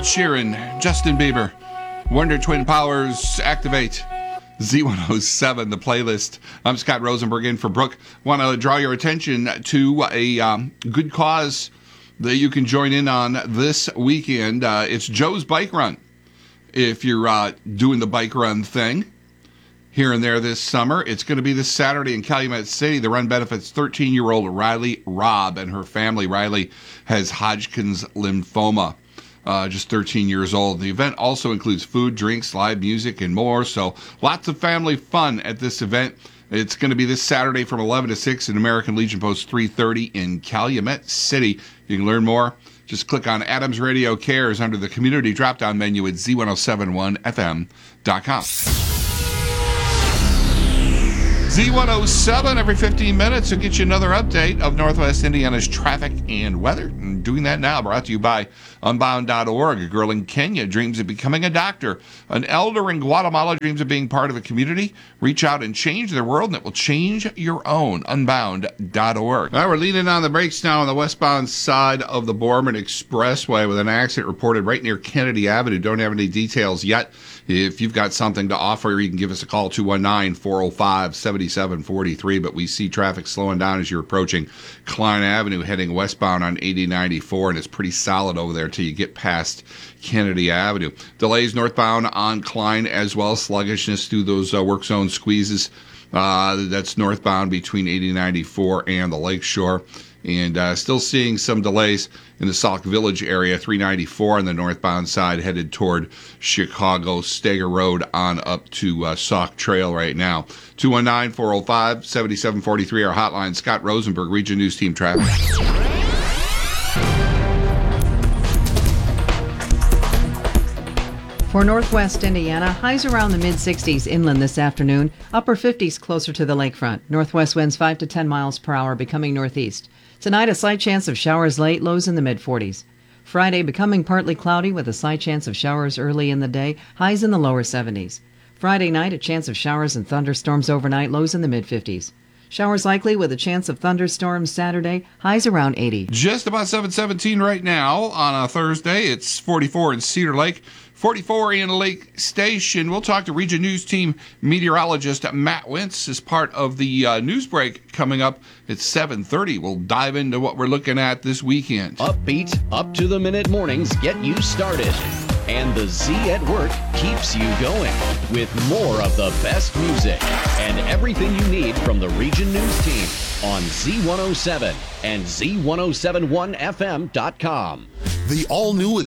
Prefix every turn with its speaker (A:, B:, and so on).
A: Sheeran, Justin Bieber, Wonder Twin Powers, Activate, Z107, the playlist. I'm Scott Rosenberg in for Brooke. Want to draw your attention to a good cause that you can join in on this weekend. It's Joe's Bike Run. If you're doing the bike run thing here and there this summer, it's going to be this Saturday in Calumet City. The run benefits 13-year-old Riley Robb and her family. Riley has Hodgkin's lymphoma. Just 13 years old. The event also includes food, drinks, live music, and more. So lots of family fun at this event. It's going to be this Saturday from 11 to 6 in American Legion Post 330 in Calumet City. You can learn more. Just click on Adams Radio Cares under the community drop-down menu at z1071fm.com. Z107 every 15 minutes will get you another update of Northwest Indiana's traffic and weather. And doing that now, brought to you by Unbound.org. A girl in Kenya dreams of becoming a doctor. An elder in Guatemala dreams of being part of a community. Reach out and change their world, and it will change your own. Unbound.org. All right, we're leaning on the brakes now on the westbound side of the Borman Expressway with an accident reported right near Kennedy Avenue. Don't have any details yet. If you've got something to offer, you can give us a call, 219-405-7743. But we see traffic slowing down as you're approaching Klein Avenue, heading westbound on 8094, and it's pretty solid over there till you get past Kennedy Avenue. Delays northbound on Klein as well, sluggishness through those work zone squeezes. That's northbound between 8094 and the Lakeshore. And still seeing some delays in the Sauk Village area, 394 on the northbound side, headed toward Chicago, Steger Road on up to Sauk Trail right now. 219-405-7743, our hotline. Scott Rosenberg, Region News Team Traffic.
B: For Northwest Indiana, highs around the mid-60s inland this afternoon, upper 50s closer to the lakefront. Northwest winds 5 to 10 miles per hour becoming northeast. Tonight, a slight chance of showers late, lows in the mid-40s. Friday, becoming partly cloudy with a slight chance of showers early in the day, highs in the lower 70s. Friday night, a chance of showers and thunderstorms overnight, lows in the mid-50s. Showers likely with a chance of thunderstorms Saturday, highs around 80.
A: Just about 7:17 right now on a Thursday. It's 44 in Cedar Lake, 44 in Lake Station. We'll talk to Region News Team meteorologist Matt Wentz as part of the news break coming up at 7:30. We'll dive into what we're looking at this weekend.
C: Upbeat, up-to-the-minute mornings get you started. And the Z at Work keeps you going with more of the best music and everything you need from the Region News Team on Z107 and Z1071FM.com.
D: The all-new